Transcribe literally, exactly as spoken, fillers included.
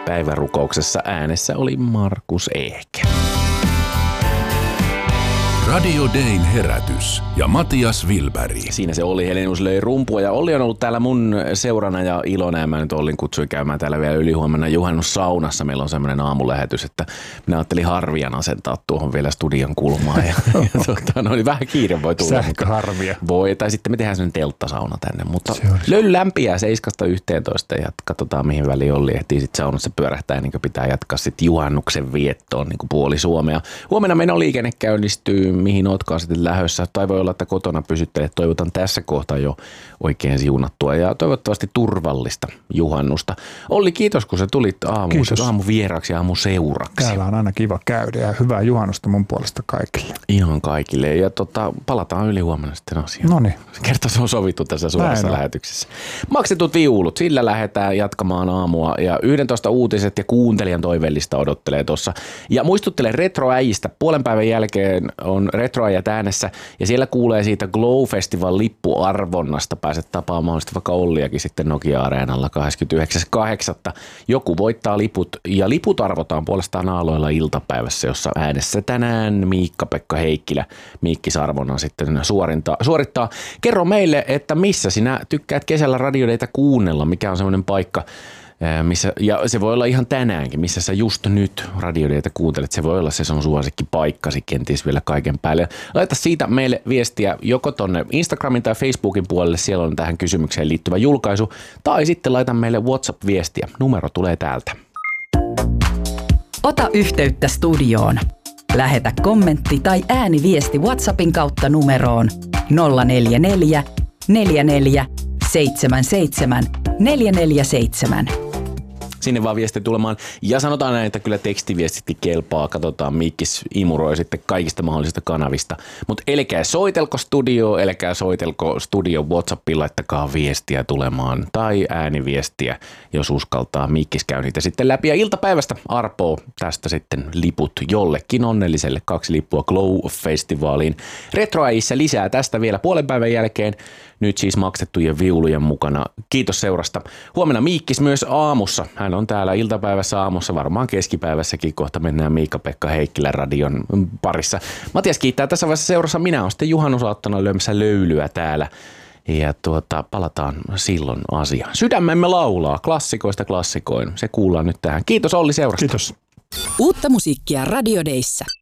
päivärukouksessa. Äänessä oli Markus Ehkä. Radio Dayn herätys ja Matias Wilberg. Siinä se Olli Helenius löi rumpua ja Olli on ollut täällä mun seurana ja ilona ja mä nyt Ollin kutsuin käymään täällä vielä ylihuomenna juhannussaunassa. Meillä on semmoinen aamulähetys, että minä ajattelin harvian asentaa tuohon vielä studion kulmaan ja, ja tota, no, niin vähän kiire voi tulla. Sähköharvia. Voi, tai sitten me tehdään semmoinen telttasauna tänne, mutta löyly lämpiää seiskasta yhteentoista ja katsotaan mihin väliin Olli ehtii sitten saunassa pyörähtää ennen kuin pitää jatkaa sitten juhannuksen viettoon niin kuin puoli Suomea. Huomenna meidän liikenne käynnistyy. Mihin ootkaan sitten lähdössä. Tai voi olla, että kotona pysyttelet. Toivotan tässä kohtaa jo oikein siunattua ja toivottavasti turvallista juhannusta. Olli, kiitos kun sä tulit aamuun aamuvieraaksi ja aamuseuraksi. Täällä on aina kiva käydä ja hyvää juhannusta mun puolesta kaikille. Ihan kaikille. Ja tota, palataan ylihuomenna sitten asiaan. Noniin. Kerta se on sovittu tässä suorassa Näin lähetyksessä. Maksetut viulut, sillä lähdetään jatkamaan aamua. Ja yksitoista uutiset ja kuuntelijan toiveellista odottelee tuossa. Ja muistuttelen retroäijistä. Puolen päivän jälkeen on retroäijät äänessä ja siellä kuulee siitä Glow Festival lippuarvonnasta. Pääset tapaamaan sitten vaikka Olliakin sitten Nokia-areenalla kahdeskymmenesyhdeksäs kahdeksatta Joku voittaa liput ja liput arvotaan puolestaan aalloilla iltapäivässä, jossa äänessä tänään Miikka-Pekka Heikkilä Miikkis-arvonnan sitten suorittaa. suorittaa. Kerro meille, että missä sinä tykkäät kesällä radiodeita kuunnella, mikä on semmoinen paikka, missä, ja se voi olla ihan tänäänkin, missä sä just nyt radiodeita kuuntelet. Se voi olla se sun suosikkipaikkasi kenties vielä kaiken päälle. Laita siitä meille viestiä joko tonne Instagramin tai Facebookin puolelle. Siellä on tähän kysymykseen liittyvä julkaisu. Tai sitten laita meille WhatsApp-viestiä. Numero tulee täältä. Ota yhteyttä studioon. Lähetä kommentti tai ääniviesti WhatsAppin kautta numeroon nolla neljä neljä, neljä neljä, seitsemän seitsemän, neljä neljä seitsemän. Sinne vaan viesti tulemaan. Ja sanotaan näin, että kyllä tekstiviestitkin kelpaa. Katsotaan, Miikkis imuroi sitten kaikista mahdollisista kanavista. Mutta älkää soitelko studio, älkää soitelko studio WhatsAppiin, laittakaa viestiä tulemaan. Tai ääniviestiä, jos uskaltaa. Miikkis käy niitä sitten läpi. Ja iltapäivästä arpoo tästä sitten liput jollekin onnelliselle. Kaksi lippua Glow-festivaaliin. Retroäissä lisää tästä vielä puolen päivän jälkeen. Nyt siis maksettujen viulujen mukana. Kiitos seurasta. Huomenna Miikkis myös aamussa. Hän on täällä iltapäivässä aamussa, varmaan keskipäivässäkin. Kohta mennään Miikka-Pekka Heikkilän radion parissa. Matias kiittää tässä vaiheessa seurassa. Minä olen sitten juhannusaattona lyömässä löylyä täällä. Ja tuota, palataan silloin asiaan. Sydämemme laulaa klassikoista klassikoin. Se kuullaan nyt tähän. Kiitos Olli seurasta. Kiitos. Uutta musiikkia Radio Dayssä.